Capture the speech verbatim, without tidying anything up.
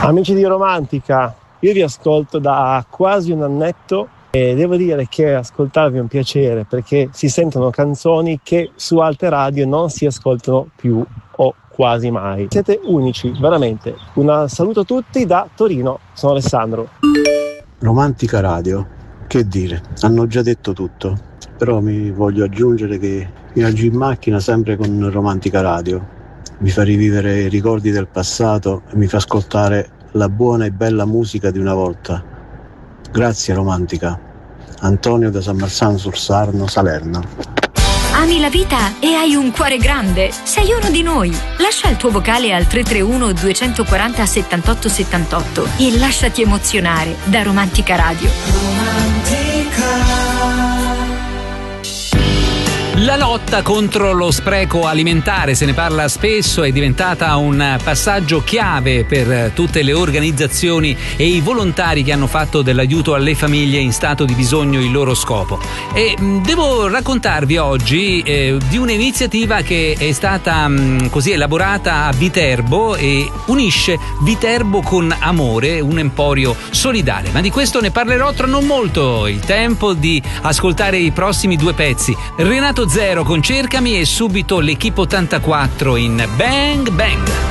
Amici di Romantica, io vi ascolto da quasi un annetto e devo dire che ascoltarvi è un piacere perché si sentono canzoni che su altre radio non si ascoltano più o quasi mai. Siete unici, veramente. Un saluto a tutti da Torino, sono Alessandro. Romantica Radio, che dire, hanno già detto tutto, però mi voglio aggiungere che viaggio in macchina sempre con Romantica Radio, mi fa rivivere i ricordi del passato e mi fa ascoltare la buona e bella musica di una volta. Grazie Romantica. Antonio da San Marzano sul Sarno, Salerno. Ami la vita e hai un cuore grande? Sei uno di noi. Lascia il tuo vocale al tre tre uno due quattro zero settantotto settantotto e lasciati emozionare da Romantica Radio. Romantica. La lotta contro lo spreco alimentare, se ne parla spesso, è diventata un passaggio chiave per tutte le organizzazioni e i volontari che hanno fatto dell'aiuto alle famiglie in stato di bisogno il loro scopo. E devo raccontarvi oggi eh, di un'iniziativa che è stata mh, così elaborata a Viterbo e unisce Viterbo con Amore, un emporio solidale. Ma di questo ne parlerò tra non molto. Il tempo di ascoltare i prossimi due pezzi. Renato Zero con Cercami e subito l'Equipe ottantaquattro in Bang Bang.